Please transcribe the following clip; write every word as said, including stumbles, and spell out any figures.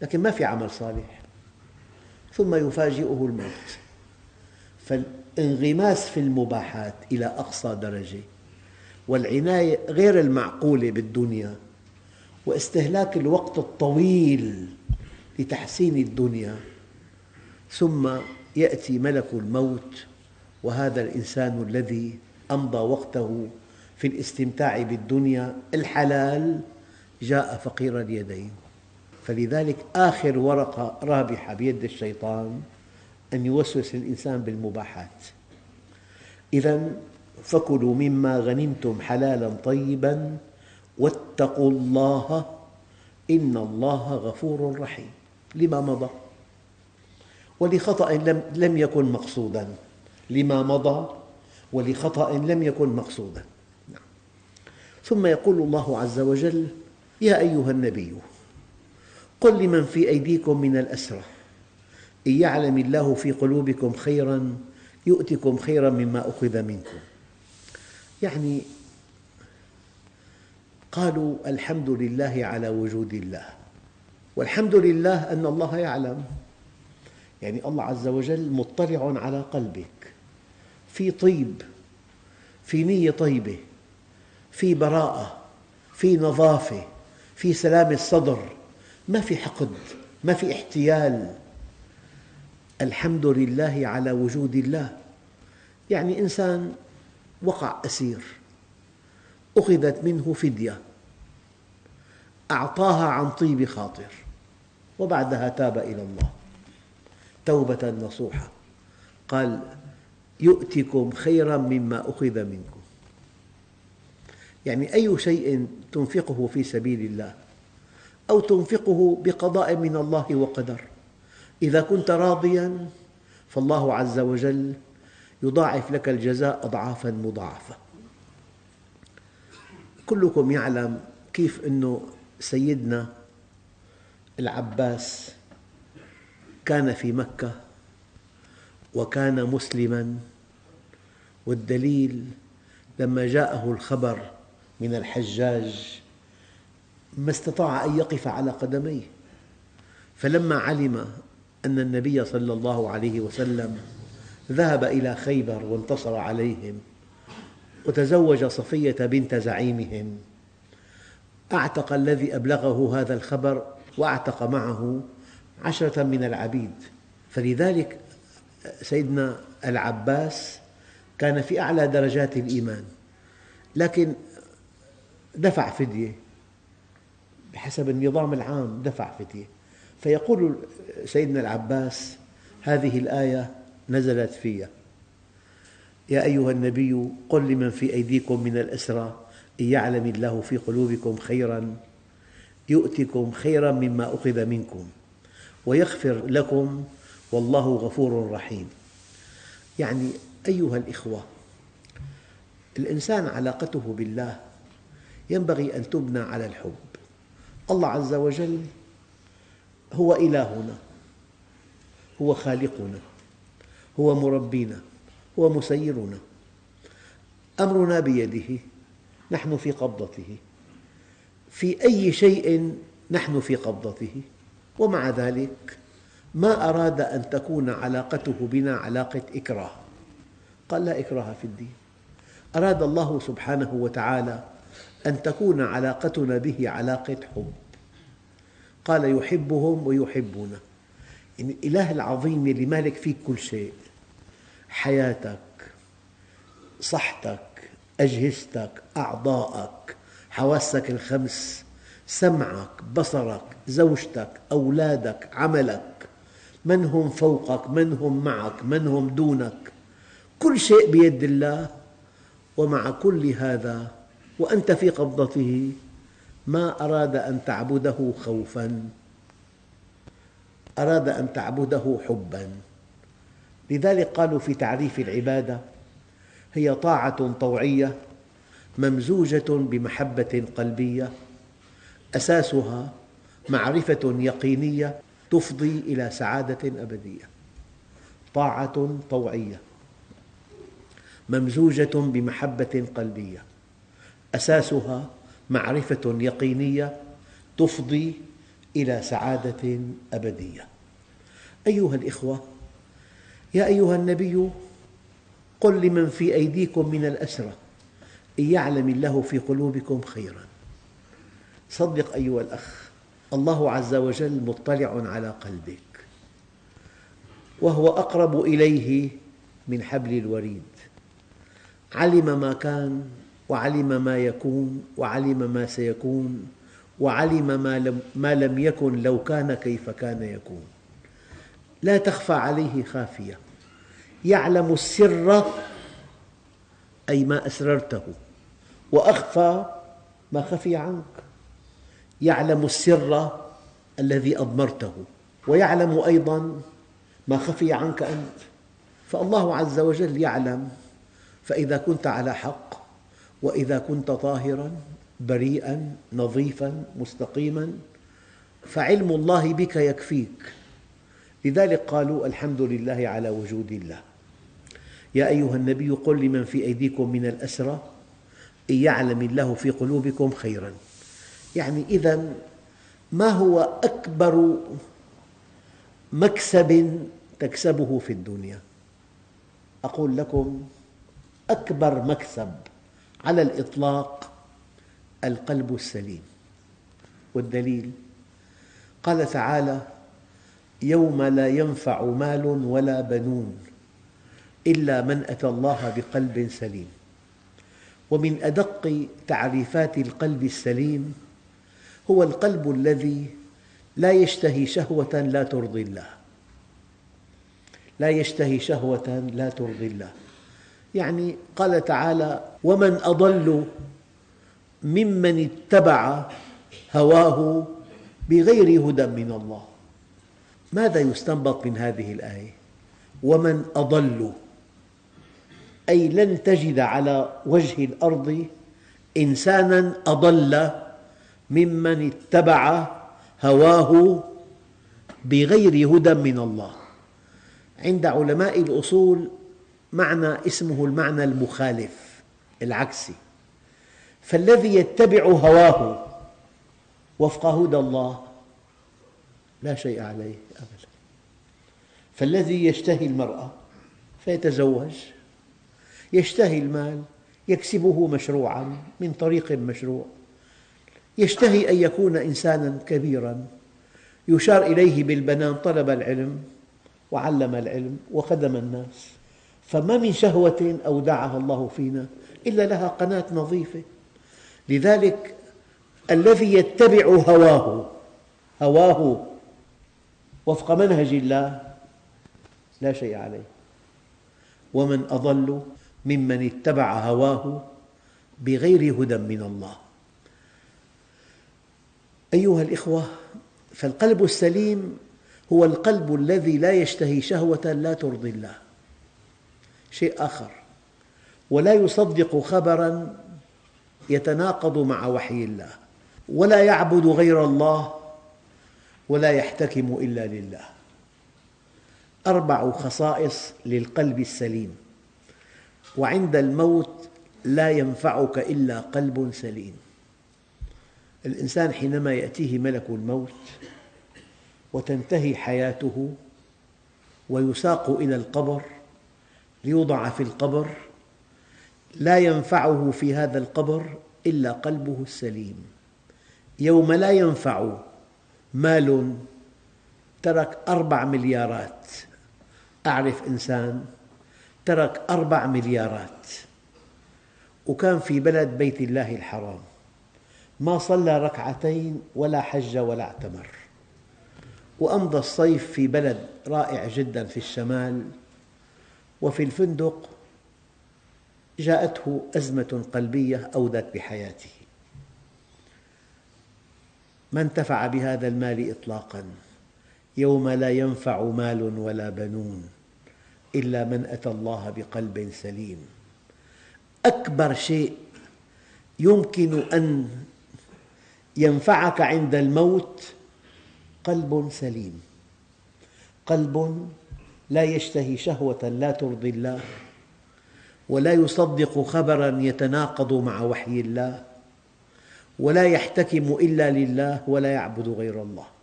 لكن ما في عمل صالح، ثم يفاجئه الموت. فالانغماس في المباحات إلى أقصى درجة، والعناية غير المعقولة بالدنيا، واستهلاك الوقت الطويل لتحسين الدنيا، ثم يأتي ملك الموت، وهذا الإنسان الذي أمضى وقته في الاستمتاع بالدنيا الحلال جاء فقير اليدين. فلذلك آخر ورقة رابحة بيد الشيطان أن يوسوس الإنسان بالمباحات. إذن فكلوا مما غنمتم حلالا طيبا واتقوا الله إن الله غفور رحيم، لما مضى ولخطأ لم يكن مقصودا، لما مضى ولخطأ لم يكن مقصودا. ثم يقول الله عز وجل: يا أيها النبي قل لمن في أيديكم من الأسرى إن يعلم الله في قلوبكم خيرا يؤتكم خيرا مما أخذ منكم. يعني قالوا الحمد لله على وجود الله، والحمد لله أن الله يعلم. يعني الله عز وجل مطلع على قلبك، في طيب، في نية طيبة، في براءة، في نظافة، في سلامة الصدر، ما في حقد، ما في احتيال. الحمد لله على وجود الله. يعني إنسان وقع أسير، أخذت منه فدية، أعطاها عن طيب خاطر، وبعدها تاب إلى الله توبة نصوحة، قال: يؤتكم خيرا مما أخذ منكم. يعني أي شيء تنفقه في سبيل الله أو تنفقه بقضاء من الله وقدر، إذا كنت راضياً فالله عز وجل يضاعف لك الجزاء أضعافاً مضاعفة. كلكم يعلم كيف أن سيدنا العباس كان في مكة وكان مسلماً، والدليل لما جاءه الخبر من الحجاج ما استطاع أن يقف على قدميه، فلما علم أن النبي صلى الله عليه وسلم ذهب إلى خيبر وانتصر عليهم وتزوج صفية بنت زعيمهم، أعتق الذي أبلغه هذا الخبر وأعتق معه عشرة من العبيد. فلذلك سيدنا العباس كان في أعلى درجات الإيمان، لكن دفع فدية بحسب النظام العام، دفع فدية. فيقول سيدنا العباس: هذه الآية نزلت في يا أيها النبي قل لمن في أيديكم من الأسرى إن يعلم الله في قلوبكم خيرا يؤتكم خيرا مما أخذ منكم ويغفر لكم والله غفور رحيم. يعني أيها الإخوة، الإنسان علاقته بالله ينبغي أن تبنى على الحب. الله عز وجل هو إلهنا، هو خالقنا، هو مربينا، هو مسيرنا، أمرنا بيده، نحن في قبضته، في أي شيء نحن في قبضته، ومع ذلك ما أراد أن تكون علاقته بنا علاقة إكراه، قال: لا إكراه في الدين. أراد الله سبحانه وتعالى أن تكون علاقتنا به علاقة حب، قال: يحبهم ويحبونه. يعني الإله العظيم اللي مالك فيك كل شيء، حياتك، صحتك، أجهزتك، أعضاءك، حواسك الخمس، سمعك، بصرك، زوجتك، أولادك، عملك، من هم فوقك، من هم معك، من هم دونك، كل شيء بيد الله. ومع كل هذا وأنت في قبضته ما أراد أن تعبده خوفاً، أراد أن تعبده حباً. لذلك قالوا في تعريف العبادة: هي طاعة طوعية ممزوجة بمحبة قلبية أساسها معرفة يقينية تفضي إلى سعادة أبدية. طاعة طوعية ممزوجة بمحبة قلبية أساسها معرفة يقينية تفضي إلى سعادة أبدية. أيها الإخوة، يا أيها النبي قل لمن في أيديكم من الأسرى إن يعلم الله في قلوبكم خيرا. صدق أيها الأخ، الله عز وجل مطلع على قلبك، وهو أقرب إليه من حبل الوريد. علم ما كان، وعلم ما يكون، وعلم ما سيكون، وعلم ما لم, ما لم يكن لو كان كيف كان يكون. لا تخفى عليه خافية. يعلم السر أي ما أسررته، وأخفى ما خفي عنك. يعلم السر الذي أضمرته، ويعلم أيضا ما خفي عنك أنت. فالله عز وجل يعلم، فإذا كنت على حق، وإذا كنت طاهراً بريئاً نظيفاً مستقيماً، فعلم الله بك يكفيك. لذلك قالوا الحمد لله على وجود الله. يا أيها النبي قل لمن في أيديكم من الأسرى إن يعلم الله في قلوبكم خيراً. يعني إذن ما هو أكبر مكسب تكسبه في الدنيا؟ أقول لكم أكبر مكسب على الإطلاق القلب السليم. والدليل قال تعالى: يوم لا ينفع مال ولا بنون إلا من أتى الله بقلب سليم. ومن أدق تعريفات القلب السليم هو القلب الذي لا يشتهي شهوة لا ترضي الله. لا يشتهي شهوة لا ترضي الله، يعني قال تعالى: ومن أضل ممن اتبع هواه بغير هدى من الله. ماذا يستنبط من هذه الآية؟ ومن أضل، أي لن تجد على وجه الأرض إنساناً أضل ممن اتبع هواه بغير هدى من الله. عند علماء الأصول معنى اسمه المعنى المخالف العكسي. فالذي يتبع هواه وفق هدى الله لا شيء عليه أبدا. فالذي يشتهي المرأة فيتزوج، يشتهي المال يكسبه مشروعاً من طريق مشروع، يشتهي أن يكون إنساناً كبيراً يشار إليه بالبنان: طلب العلم وعلم العلم وخدم الناس. فما من شهوة أودعها الله فينا إلا لها قناة نظيفة. لذلك الذي يتبع هواه هواه وفق منهج الله لا شيء عليه. ومن أضل ممن اتبع هواه بغير هدى من الله. أيها الإخوة، فالقلب السليم هو القلب الذي لا يشتهي شهوة لا ترضي الله، شيء آخر، ولا يصدق خبراً يتناقض مع وحي الله، ولا يعبد غير الله، ولا يحتكم إلا لله. أربع خصائص للقلب السليم. وعند الموت لا ينفعك إلا قلب سليم. الإنسان حينما يأتيه ملك الموت وتنتهي حياته ويساق إلى القبر ليوضع في القبر، لا ينفعه في هذا القبر إلا قلبه السليم. يوم لا ينفع مال ترك أربع مليارات. أعرف إنسان ترك أربع مليارات وكان في بلد بيت الله الحرام، ما صلى ركعتين ولا حج ولا اعتمر، وأمضى الصيف في بلد رائع جدا في الشمال، وفي الفندق جاءته أزمة قلبية أودت بحياته. ما انتفع بهذا المال إطلاقاً. يوم لا ينفع مال ولا بنون إلا من أتى الله بقلب سليم. أكبر شيء يمكن أن ينفعك عند الموت قلب سليم، قلب لا يشتهي شهوة لا ترضي الله، ولا يصدق خبراً يتناقض مع وحي الله، ولا يحتكم إلا لله، ولا يعبد غير الله.